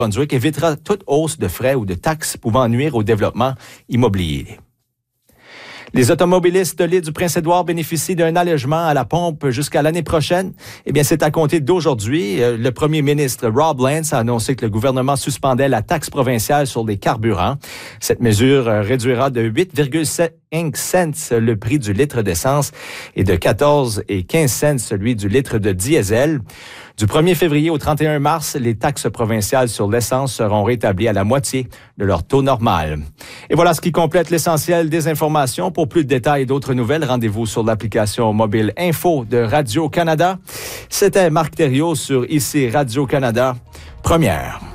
Brunswick évitera toute hausse de frais ou de taxes pouvant nuire au développement immobilier. Les automobilistes de l'île du Prince-Édouard bénéficient d'un allègement à la pompe jusqu'à l'année prochaine. Eh bien, c'est à compter d'aujourd'hui. Le premier ministre Rob Lance a annoncé que le gouvernement suspendait la taxe provinciale sur les carburants. Cette mesure réduira de 8,5 cents le prix du litre d'essence et de 14 et 15 cents celui du litre de diesel. Du 1er février au 31 mars, les taxes provinciales sur l'essence seront rétablies à la moitié de leur taux normal. Et voilà ce qui complète l'essentiel des informations. Pour plus de détails et d'autres nouvelles, rendez-vous sur l'application mobile Info de Radio-Canada. C'était Marc Thériault sur ICI Radio-Canada, première.